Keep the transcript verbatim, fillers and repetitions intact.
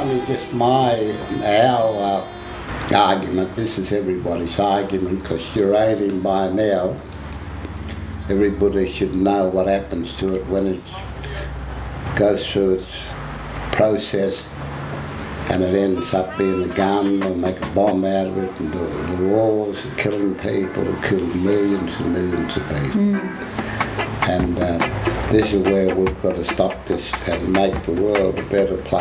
only just my, our uh, argument, this is everybody's argument, because uranium by now, everybody should know what happens to it when it goes through its process and it ends up being a gun, or make a bomb out of it, and the, the wars, killing people, killing millions and millions of people. Mm. And uh, this is where we've got to stop this and make the world a better place.